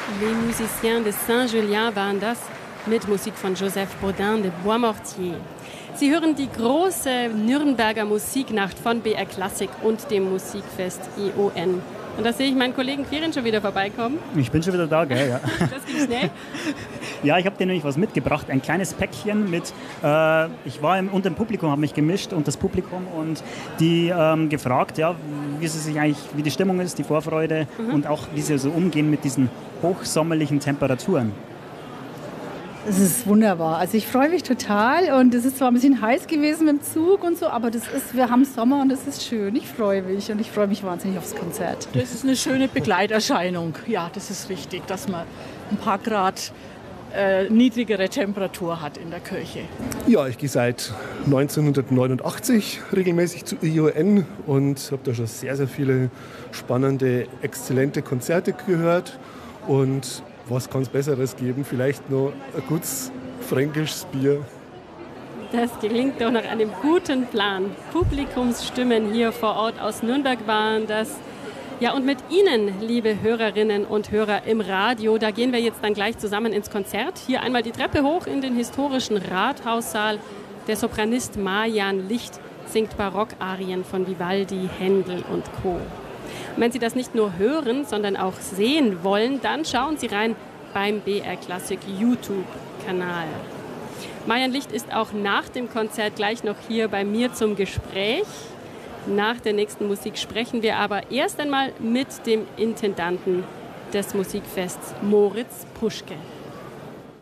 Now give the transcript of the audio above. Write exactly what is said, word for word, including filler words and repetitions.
Les Musiciens de Saint-Julien waren das mit Musik von Joseph Baudin de Boismortier. Sie hören die große Nürnberger Musiknacht von B R Klassik und dem Musikfest I O N. Und da sehe ich meinen Kollegen Quirin schon wieder vorbeikommen. Ich bin schon wieder da, gell? Ja. Das ging schnell. Ja, ich habe dir nämlich was mitgebracht, ein kleines Päckchen mit, äh, ich war im, unter dem Publikum, habe mich gemischt und das Publikum und die ähm, gefragt, ja, wie sie sich eigentlich, wie die Stimmung ist, die Vorfreude mhm. und auch wie sie so umgehen mit diesen hochsommerlichen Temperaturen. Es ist wunderbar. Also ich freue mich total und es ist zwar ein bisschen heiß gewesen mit dem Zug und so, aber das ist, wir haben Sommer und es ist schön. Ich freue mich und ich freue mich wahnsinnig aufs Konzert. Das ist eine schöne Begleiterscheinung. Ja, das ist wichtig, dass man ein paar Grad äh, niedrigere Temperatur hat in der Kirche. Ja, ich gehe seit neunzehnhundertneunundachtzig regelmäßig zu I O N und habe da schon sehr, sehr viele spannende, exzellente Konzerte gehört. Und was kann es Besseres geben? Vielleicht noch ein gutes fränkisches Bier. Das klingt doch nach einem guten Plan. Publikumsstimmen hier vor Ort aus Nürnberg waren das. Ja, und mit Ihnen, liebe Hörerinnen und Hörer im Radio, da gehen wir jetzt dann gleich zusammen ins Konzert. Hier einmal die Treppe hoch in den historischen Rathaussaal. Der Sopranist Marian Licht singt Barockarien von Vivaldi, Händel und Co. Und wenn Sie das nicht nur hören, sondern auch sehen wollen, dann schauen Sie rein beim B R Klassik YouTube-Kanal. Marian Licht ist auch nach dem Konzert gleich noch hier bei mir zum Gespräch. Nach der nächsten Musik sprechen wir aber erst einmal mit dem Intendanten des Musikfests, Moritz Puschke.